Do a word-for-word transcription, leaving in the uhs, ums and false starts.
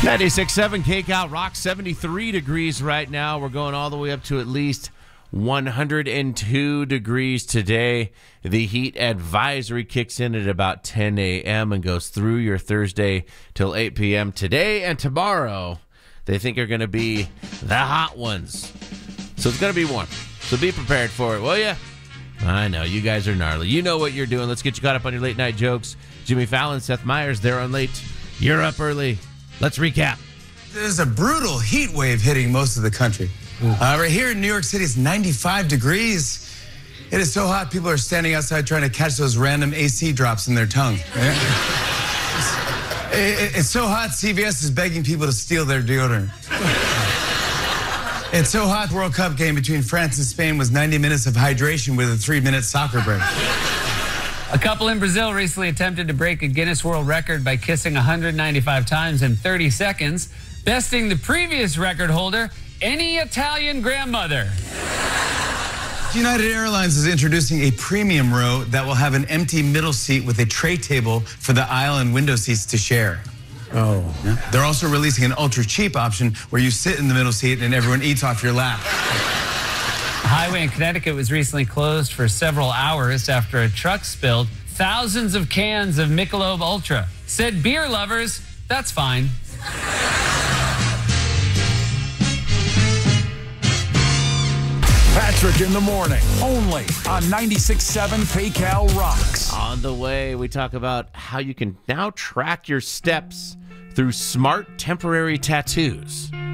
ninety-six point seven K-Cal Rock, seventy-three degrees right now. We're going all the way up to at least one hundred two degrees today. The heat advisory kicks in at about ten a.m. and goes through your Thursday till eight p.m. Today and tomorrow, they think are going to be the hot ones. So it's going to be warm. So be prepared for it, will you? I know, you guys are gnarly. You know what you're doing. Let's get you caught up on your late night jokes. Jimmy Fallon, Seth Meyers, they're on late. You're up early. Let's recap. There's a brutal heat wave hitting most of the country. Uh, right here in New York City, it's ninety-five degrees. It is so hot, people are standing outside trying to catch those random A C drops in their tongue. it's, it, it's so hot, C V S is begging people to steal their deodorant. It's so hot, the World Cup game between France and Spain was ninety minutes of hydration with a three-minute soccer break. A couple in Brazil recently attempted to break a Guinness World Record by kissing one hundred ninety-five times in thirty seconds, besting the previous record holder, any Italian grandmother. United Airlines is introducing a premium row that will have an empty middle seat with a tray table for the aisle and window seats to share. Oh. Yeah. They're also releasing an ultra-cheap option where you sit in the middle seat and everyone eats off your lap. A highway in Connecticut was recently closed for several hours after a truck spilled thousands of cans of Michelob Ultra. Said beer lovers, that's fine. Patrick in the morning, only on ninety-six point seven K-Cal Rocks. On the way, we talk about how you can now track your steps through smart temporary tattoos.